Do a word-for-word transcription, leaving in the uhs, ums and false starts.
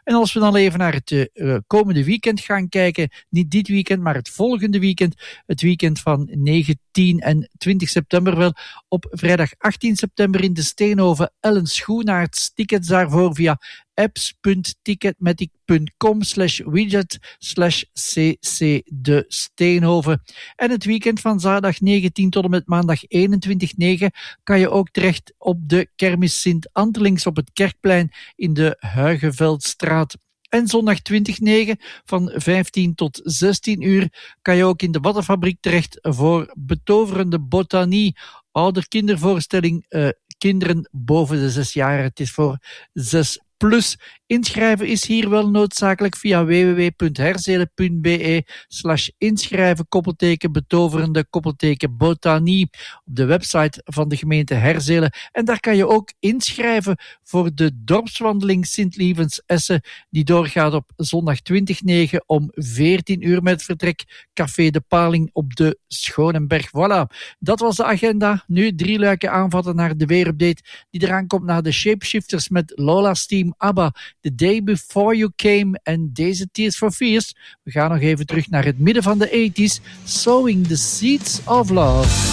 En als we dan even naar het uh, komende weekend gaan kijken, niet dit weekend, maar het volgende weekend, het weekend van negentien en twintig september wel, op vrijdag achttien september in de Steenhoven, Ellen Schoenaerts, tickets daarvoor via apps.ticketmatic.com slash widget slash cc de Steenhoven. En het weekend van zaterdag negentien tot en met maandag eenentwintig negen kan je ook terecht op de kermis Sint-Antelings op het Kerkplein in de Huigeveldstraat. En zondag twintig negen van vijftien tot zestien uur kan je ook in de Wattenfabriek terecht voor Betoverende Botanie, ouder-kindervoorstelling, uh, kinderen boven de zes jaar. Het is voor zes plus. Inschrijven is hier wel noodzakelijk via www.herzelen.be slash inschrijven koppelteken betoverende koppelteken botanie op de website van de gemeente Herzelen. En daar kan je ook inschrijven voor de dorpswandeling Sint-Lievens-Essen die doorgaat op zondag twintig negen om veertien uur met vertrek Café de Paling op de Schonenberg. Voilà, dat was de agenda. Nu drie luiken aanvatten naar de weerupdate die eraan komt na de Shapeshifters met Lola's Team, ABBA, The Day Before You Came en deze Tears for Fears. We gaan nog even terug naar het midden van de tachtiger, Sowing the Seeds of Love.